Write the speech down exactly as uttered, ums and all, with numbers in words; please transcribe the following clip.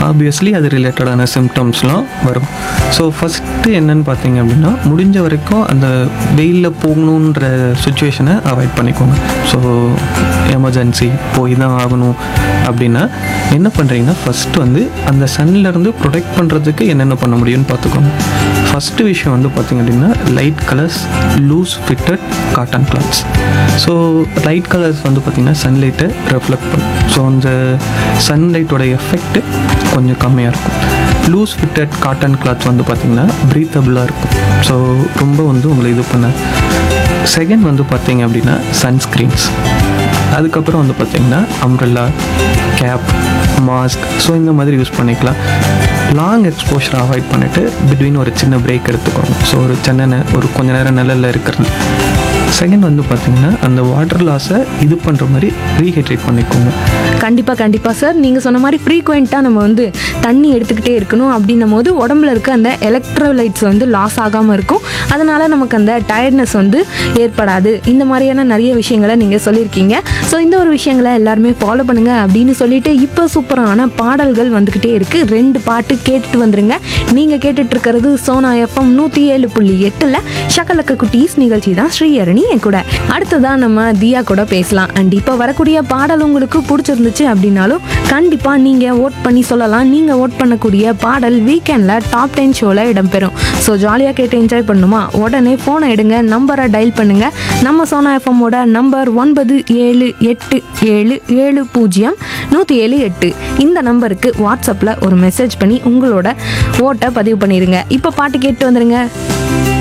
Obviously அது ரிலேட்டடான சிம்டம்ஸ்லாம் வரும். ஸோ ஃபஸ்ட்டு என்னன்னு பார்த்தீங்க அப்படின்னா, முடிஞ்ச வரைக்கும் அந்த வெயிலில் போகணுன்ற சுச்சுவேஷனை அவாய்ட் பண்ணிக்கோங்க. ஸோ எமர்ஜென்சி போய் தான் ஆகணும் அப்படின்னா என்ன பண்ணுறீங்கன்னா, ஃபஸ்ட்டு வந்து அந்த சன்லேருந்து ப்ரொடெக்ட் பண்ணுறதுக்கு என்னென்ன பண்ண முடியும்னு பார்த்துக்கோங்க. ஃபஸ்ட்டு விஷயம் வந்து பார்த்திங்க அப்படின்னா, light colours loose fitted cotton clothes. So light colours வந்து பார்த்திங்கன்னா சன்லைட்டை ரெஃப்ளெக்ட் பண்ணும். ஸோ அந்த சன்லைட்டோட எஃபெக்ட் கொஞ்சம் கம்மியாக இருக்கும். லூஸ் ஃபிட்டட் காட்டன் கிளாத் வந்து பார்த்திங்கன்னா ப்ரீத்தபிளாக இருக்கும். ஸோ ரொம்ப வந்து உங்களை இது பண்ண. செகண்ட் வந்து பார்த்திங்க அப்படின்னா சன்ஸ்க்ரீன்ஸ். அதுக்கப்புறம் வந்து பார்த்திங்கன்னா அம்ப்ரெல்லா, கேப், மாஸ்க். ஸோ இந்த மாதிரி யூஸ் பண்ணிக்கலாம். லாங் எக்ஸ்போஷரை அவாய்ட் பண்ணிவிட்டு பிட்வீன் ஒரு சின்ன பிரேக் எடுத்துக்கோங்க. ஸோ ஒரு சின்ன ஒரு கொஞ்ச நேரம் நிழலில் இருக்கிறது. செகண்ட் வந்து பார்த்திங்கன்னா அந்த வாட்டர் லாஸை இது பண்ணுற மாதிரி ரீஹைட்ரேட் பண்ணிக்கோங்க. கண்டிப்பாக கண்டிப்பாக சார், நீங்கள் சொன்ன மாதிரி ஃப்ரீக்வெண்ட்டாக நம்ம வந்து தண்ணி எடுத்துக்கிட்டே இருக்கணும். அப்படின்னும் போது உடம்புல இருக்க அந்த எலக்ட்ரோலைட்ஸ் வந்து லாஸ் ஆகாமல் இருக்கும். அதனால் நமக்கு அந்த டயர்ட்னஸ் வந்து ஏற்படாது. இந்த மாதிரியான நிறைய விஷயங்களை நீங்கள் சொல்லியிருக்கீங்க. ஸோ இந்த ஒரு விஷயங்களை எல்லாருமே ஃபாலோ பண்ணுங்கள் அப்படின்னு சொல்லிட்டு இப்போ சூப்பரான பாடல்கள் வந்துக்கிட்டே இருக்குது. ரெண்டு பாட்டு கேட்டுட்டு வந்துருங்க. நீங்கள் கேட்டுட்டு இருக்கிறது சோனா எஃப்எம் நூற்றி ஏழு புள்ளி எட்டில் ஷக்கலக்க குட்டீஸ் நிகழ்ச்சி தான். ஸ்ரீஹரணி என் கூட. அடுத்ததான் நம்ம தியா கூட பேசலாம். அண்ட் இப்போ வரக்கூடிய பாடல் உங்களுக்கு பிடிச்சிருந்துச்சு அப்படின்னாலும் கண்டிப்பாக நீங்கள் ஓட் பண்ணி சொல்லலாம். நீங்கள் ஓட் பண்ணக்கூடிய பாடல் வீக்கெண்டில் டாப் டென் ஷோவில் இடம்பெறும். ஸோ ஜாலியாக கேட்டு என்ஜாய் பண்ணுமா? உடனே ஃபோனை எடுங்க, நம்பரை டயல் பண்ணுங்கள். நம்ம சோனா எஃப்எம்மோட நம்பர் ஒன்பது ஏழு எட்டு ஏழு ஏழு பூஜ்ஜியம் நூற்றி ஏழு எட்டு. இந்த நம்பருக்கு வாட்ஸ்அப்பில் ஒரு மெசேஜ் பண்ணி உங்களோட ஓட்டை பதிவு பண்ணிடுங்க. இப்போ பாட்டு கேட்டு வந்துடுங்க.